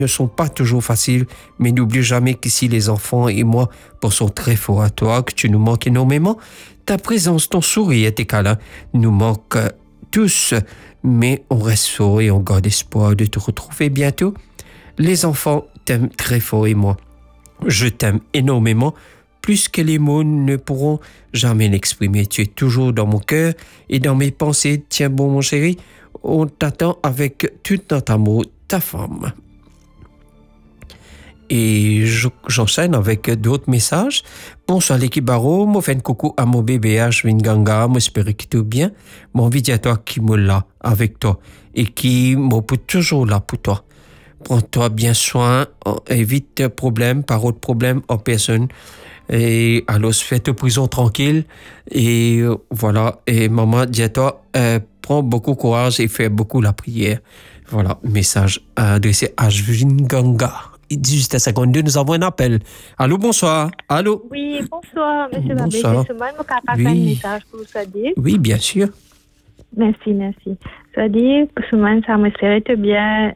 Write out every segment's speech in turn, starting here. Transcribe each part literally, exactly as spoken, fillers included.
ne sont pas toujours faciles, mais n'oublie jamais qu'ici les enfants et moi pensons très fort à toi, que tu nous manques énormément. Ta présence, ton sourire, tes câlins nous manquent tous, mais on reste fort et on garde espoir de te retrouver bientôt. Les enfants t'aiment très fort et moi, je t'aime énormément, plus que les mots ne pourront jamais l'exprimer. Tu es toujours dans mon cœur et dans mes pensées. Tiens bon, mon chéri, on t'attend avec tout notre amour, ta femme. Et j'enchaîne avec d'autres messages. Bonsoir l'équipe Baro, moi fais un coucou à mon bébé H. Winganga, moi j'espère que tout bien. Mon envie à toi qui me l'a avec toi et qui m'a toujours là pour toi. Prends-toi bien soin, évite problème, par autre problème en personne. Et alors, fais-toi prison tranquille. Et voilà, et maman, dis à toi, euh, prends beaucoup courage et fais beaucoup la prière. Voilà, message adressé à Winganga. Juste à cinquante-deux, nous avons un appel. Allô, bonsoir. Allô. Oui, bonsoir, monsieur Babé. Bonsoir. Je suis capable un message pour vous dire. Oui, bien sûr. Merci, merci. Ça dit, Soumane, ça me serait bien.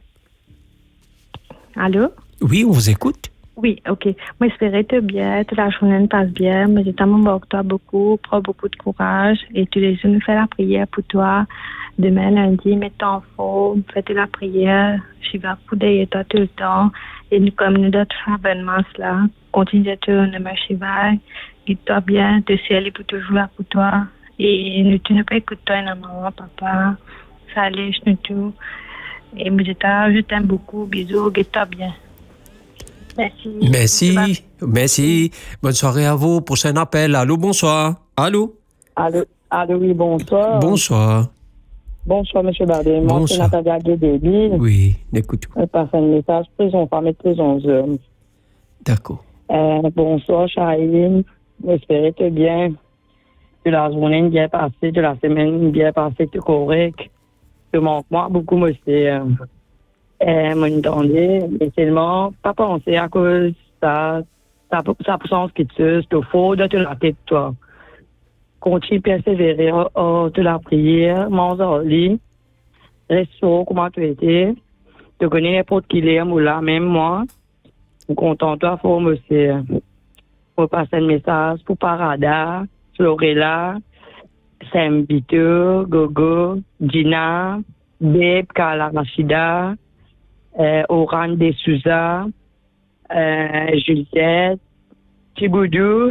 Allô? Oui, on vous écoute. Oui, ok. Moi, j'espérais te bien, toute la journée passe bien, mais j'ai tellement besoin de toi beaucoup, prends beaucoup de courage, et tous les jours, nous faisons la prière pour toi. Demain, lundi, mets-toi en forme, faites la prière, je vais pour derrière toi tout le temps, et nous, comme nous d'autres abonnements là, continue de te renommer cheval, guide-toi bien, te ciel est pour toujours là pour toi, et nous, tu ne peux écouter toi, maman, papa, ça allait, je nous tout, et moi, je t'aime beaucoup, bisous, guide-toi bien. Merci. Merci. Merci. Bonne soirée à vous. Prochain appel. Allô, bonsoir. Allô. Allô, allô oui, bonsoir. Bonsoir. Bonsoir, M. Bardé. Moi, c'est Nathalie Aguedébi. Oui, écoute. Je passe un message prison femme et prison hommes. D'accord. Euh, bonsoir, Chahine. J'espère que bien. Que la journée bien passée, que la semaine bien passée, que correct. Que manque moi beaucoup, monsieur. Euh, m'entendez, mais seulement pas penser à cause ça, ça, ça puissance qui te te faut de te la tête, toi. Continue persévérer oh, de la prière, mange en lit, reste chaud, comment tu étais, te connais n'importe qui l'aime ou là, même moi, contente-toi, faut monsieur, pour passer un message pour Parada, Florella, Sam Bito, Gogo, Gina, Beb, Kala Rachida, Euh, Oran de Souza, euh, Juliette, Thiboudou,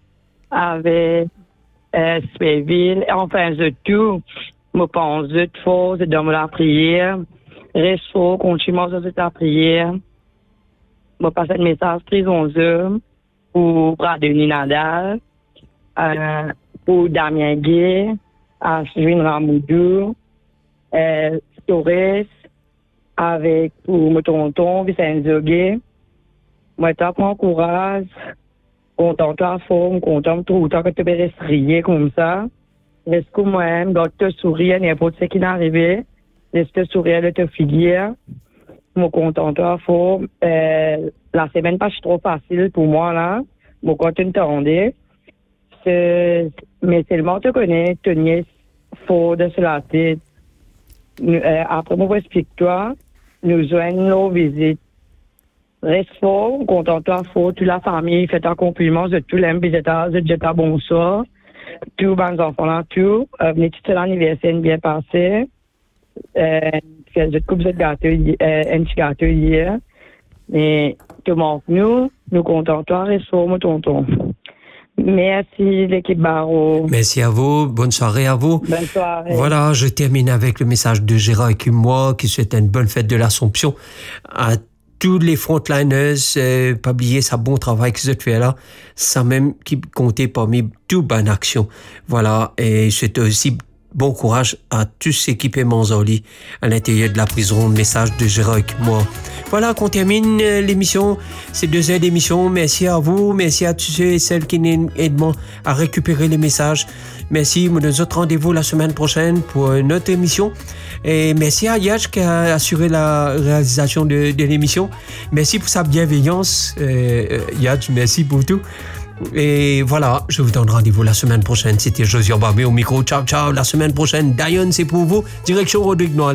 avec euh, Spéville, enfin, je tout, je pense, je te faux, je donne la prière, reste fort, continue de ta prière, je passe un message très onze pour Bradeni Nadal, euh, pour Damien Gay, Ashwin Ramoudou, euh, Torres, avec pour mon tonton Vicente Zogué. Moi, tu prends courage, content de la forme, content de tout le temps que tu peux rester rire comme ça. Reste comme moi-même, garde te sourire, n'importe ce qui est arrivé. Laisse te sourire de te figure. Je suis content de la forme. Euh, la semaine pas trop facile pour moi, là. Je continue de t'attendre. Mais seulement te connais, tenir fort de cela tête. Euh, après, moi, explique-toi. Nous joignons nos visites. Reste fort, contente-toi fort, toute la famille, fais un compliment, je tout l'aime, je te bonsoir. Tous les enfants là, tout. Euh, venez tout l'anniversaire bien passé. Euh, je te coupe ce gâteau, euh, un petit gâteau hier. Mais, tout manque nous, nous contente-toi, reste fort, mon tonton. Merci, l'équipe Baro. Merci à vous. Bonne soirée à vous. Bonne soirée. Voilà, je termine avec le message de Gérard et moi qui souhaite une bonne fête de l'Assomption à tous les frontliners. Euh, pas oublier sa bon travail que vous fait là. Ça même qui comptait parmi toutes bonnes actions. Voilà, et c'est aussi bon courage à tous ceux qui paient Manzoli à l'intérieur de la prison. Message de Gérard et moi. Voilà qu'on termine l'émission, ces deux heures d'émission. Merci à vous, merci à tous ceux et celles qui nous aident à récupérer les messages. Merci, nous nous autres rendez-vous la semaine prochaine pour une autre émission. Et merci à Yach qui a assuré la réalisation de, de l'émission. Merci pour sa bienveillance. Euh, Yach, merci pour tout. Et voilà, je vous donne rendez-vous la semaine prochaine. C'était Josiane Barbé au micro. Ciao, ciao. La semaine prochaine, Diane, c'est pour vous. Direction Rodrigue Noël.